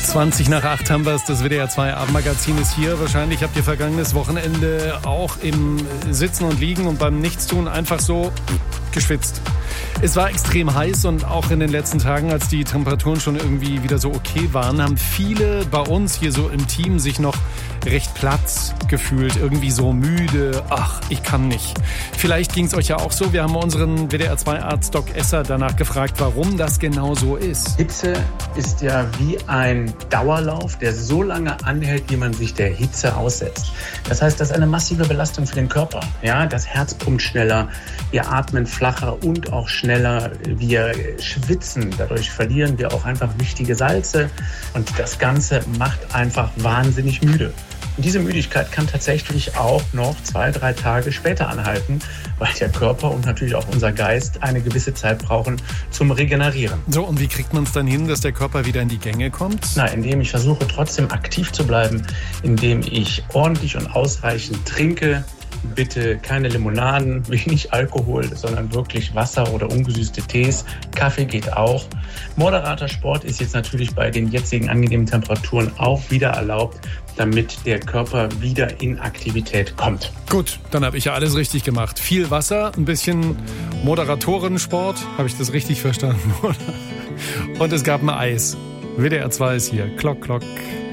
7:20 haben wir es. Das WDR 2 Abendmagazin ist hier. Wahrscheinlich habt ihr vergangenes Wochenende auch im Sitzen und Liegen und beim Nichtstun einfach so geschwitzt. Es war extrem heiß und auch in den letzten Tagen, als die Temperaturen schon irgendwie wieder so okay waren, haben viele bei uns hier so im Team sich noch recht platt gefühlt, irgendwie so müde. Ach, ich kann nicht. Vielleicht ging es euch ja auch so. Wir haben unseren WDR 2 Arzt Doc Esser danach gefragt, warum das genau so ist. Hitze ist ja wie ein Dauerlauf, der so lange anhält, wie man sich der Hitze aussetzt. Das heißt, das ist eine massive Belastung für den Körper. Ja, das Herz pumpt schneller, wir atmen flacher und auch schneller. Wir schwitzen, dadurch verlieren wir auch einfach wichtige Salze und das Ganze macht einfach wahnsinnig müde. Und diese Müdigkeit kann tatsächlich auch noch 2-3 Tage später anhalten, weil der Körper und natürlich auch unser Geist eine gewisse Zeit brauchen zum Regenerieren. So, und wie kriegt man es dann hin, dass der Körper wieder in die Gänge kommt? Indem ich versuche, trotzdem aktiv zu bleiben, indem ich ordentlich und ausreichend trinke. Bitte keine Limonaden, wenig Alkohol, sondern wirklich Wasser oder ungesüßte Tees. Kaffee geht auch. Moderater Sport ist jetzt natürlich bei den jetzigen angenehmen Temperaturen auch wieder erlaubt, damit der Körper wieder in Aktivität kommt. Gut, dann habe ich ja alles richtig gemacht. Viel Wasser, ein bisschen Moderatorensport, habe ich das richtig verstanden, oder? Und es gab ein Eis. WDR 2 ist hier. Klock, klock.